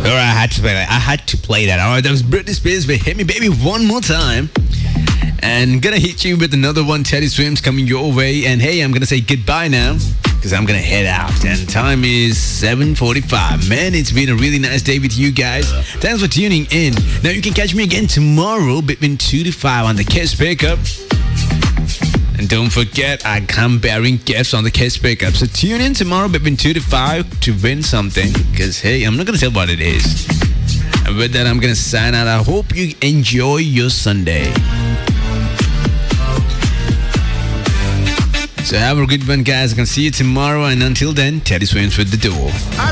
All right, I had to play that. I had to play that. All right, that was Britney Spears with Hit Me Baby one more time. And gonna hit you with another one, Teddy Swims, coming your way. And hey, I'm gonna say goodbye now, because I'm gonna head out. And time is 7:45. Man, it's been a really nice day with you guys. Thanks for tuning in. Now you can catch me again tomorrow between 2 to 5 on the Kiss Pickup. And don't forget, I come bearing gifts on the Kiss Pickup. So tune in tomorrow between 2 to 5 to win something. Because hey, I'm not gonna tell what it is. And with that, I'm gonna sign out. I hope you enjoy your Sunday. So have a good one, guys. I can see you tomorrow. And until then, Teddy Swims with the door.